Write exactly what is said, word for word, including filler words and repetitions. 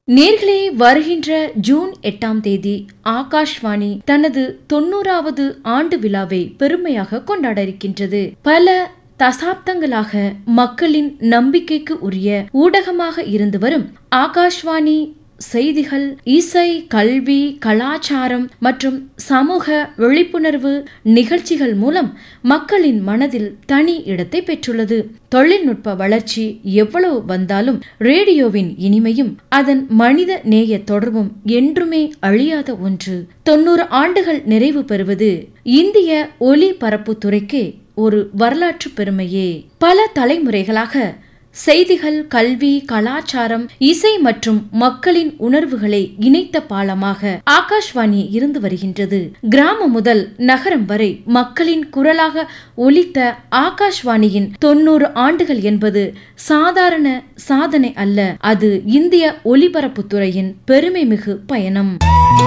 நேர்களே, வருகின்ற ஜூன் எட்டாம் தேதி ஆகாஷ்வாணி தனது தொன்னூறாவது ஆண்டு விழாவை பெருமையாக கொண்டாட இருக்கின்றது. பல தசாப்தங்களாக மக்களின் நம்பிக்கைக்கு உரிய ஊடகமாக இருந்து வரும் ஆகாஷ்வாணி செய்திகள், இசை, கல்வி, கலாச்சாரம் மற்றும் சமூக விழிப்புணர்வு நிகழ்ச்சிகள் மூலம் மக்களின் மனதில் தனி இடத்தை பெற்றுள்ளது. தொழில்நுட்ப வளர்ச்சி எவ்வளவு வந்தாலும் ரேடியோவின் இனிமையும் அதன் மனித நேய தொடர்பும் என்றுமே அழியாத ஒன்று. தொன்னூறு ஆண்டுகள் நிறைவு பெறுவது இந்திய ஒலிபரப்பு துறைக்கு ஒரு வரலாற்று பெருமையே. பல தலைமுறைகளாக செய்திகள், கல்வி, கலாச்சாரம், இசை மற்றும் மக்களின் உணர்வுகளை இணைத்த பாலமாக ஆகாஷ்வாணி இருந்து வருகின்றது. கிராமம் முதல் நகரம் வரை மக்களின் குரலாக ஒலித்த ஆகாஷ்வாணியின் தொன்னூறு ஆண்டுகள் என்பது சாதாரண சாதனை அல்ல. அது இந்திய ஒலிபரப்பு துறையின் பெருமை மிகு பயணம்.